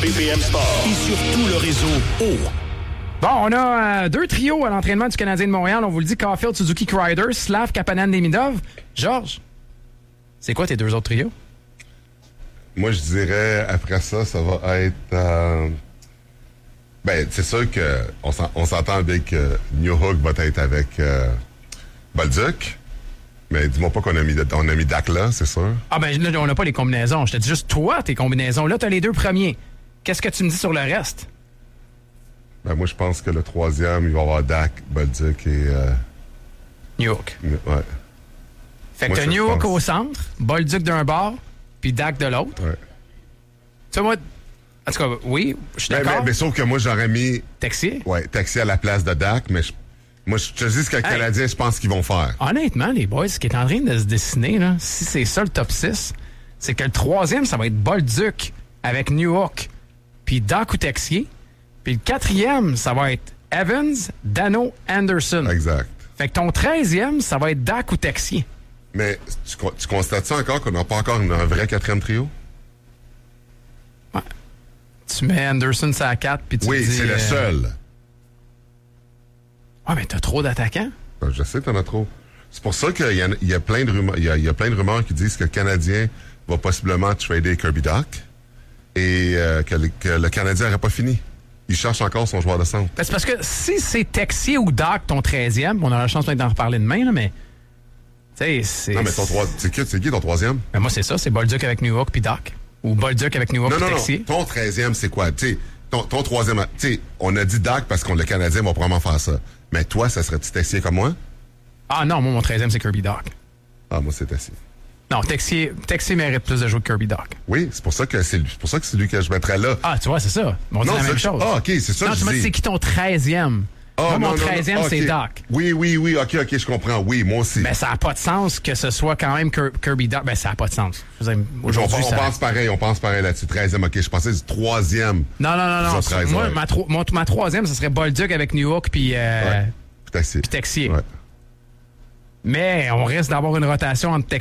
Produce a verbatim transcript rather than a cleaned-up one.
B P M Sport et sur tout le réseau O. Bon, on a euh, deux trios à l'entraînement du Canadien de Montréal. On vous le dit, Caulfield, Suzuki, Kreider, Slav, Kapanen, Demidov. Georges, c'est quoi tes deux autres trios? Moi, je dirais, après ça, ça va être... Euh... Ben, c'est sûr qu'on on s'entend avec que New Hook va être avec euh, Bolduc. Mais dis-moi pas qu'on a mis, on a mis Dak là, c'est sûr. Ah ben là, on n'a pas les combinaisons. Je te dis juste toi, tes combinaisons. Là, t'as les deux premiers. Qu'est-ce que tu me dis sur le reste? Ben moi, je pense que le troisième, il va y avoir Dak, Bolduc et... Euh... New Hook. Ouais. Fait que t'as New Hook au centre, Bolduc d'un bord, puis Dak de l'autre. Ouais. Tu sais, moi... En tout cas, oui, je suis d'accord. d'accord. Mais, mais sauf que moi, j'aurais mis... Texier? Ouais, Texier à la place de Dak, mais je, moi, je te dis ce que les Canadiens, je pense qu'ils vont faire. Honnêtement, les boys, ce qui est en train de se dessiner, là, si c'est ça le top six, c'est que le troisième, ça va être Bolduc avec New Hook, puis Dak ou Texier. Puis le quatrième, ça va être Evans, Dano, Anderson. Exact. Fait que ton treizième, ça va être Dak ou Texier. Mais tu, tu constates ça encore qu'on n'a pas encore une, un vrai quatrième trio? Ouais. Tu mets Anderson sur la quatre, puis tu oui, dis... Oui, c'est le euh... seul. Ah, mais t'as trop d'attaquants? Ben, je sais que t'en as trop. C'est pour ça qu'il y a, il y a plein de rumeurs, il y a, il y a plein de rumeurs qui disent que le Canadien va possiblement trader Kirby Dach et euh, que, le, que le Canadien n'aurait pas fini. Il cherche encore son joueur de centre. Ben, c'est parce que si c'est Texier ou Dach, ton treizième, on aura la chance d'en reparler demain, là, mais... Tu sais, c'est... Non, mais ton trois... c'est, qui, c'est qui ton troisième? Ben, moi, c'est ça, c'est Bolduc avec New Hook puis Dach. Ou Bolduc avec New Hook puis Texier. Non, non, ton treizième, c'est quoi? Tu sais, ton, ton troisième... Tu sais, on a dit Dach parce que le Canadien va probablement faire ça. Mais toi, ça serait-tu Texier comme moi? Ah non, moi, mon treizième, c'est Kirby Dach. Ah, moi, c'est Texier. Non, Texier, Texier mérite plus de jouer que Kirby Dach. Oui, c'est pour ça que c'est, c'est pour ça que c'est lui que je mettrais là. Ah, tu vois, c'est ça. On dit non, la même que... chose. Ah, OK, c'est ça non, que tu je m'as dis. dit, c'est qui ton treizième? Oh, moi, non, mon treizième, non, non. c'est Okay. Dach. Oui, oui, oui, OK, OK, je comprends. Oui, moi aussi. Mais ça n'a pas de sens que ce soit quand même Kirby Dach. Ben, ça n'a pas de sens. Dire, aujourd'hui, on, on ça... pense pareil, on pense pareil là-dessus. treizième, OK, je pensais du troisième. Non, non, non, non. treize, moi, ouais. ma, tro- ma, ma troisième, ce serait Bolduc avec New Hook puis euh, ouais. Texier. Texier. Ouais. Mais on risque d'avoir une rotation entre Texier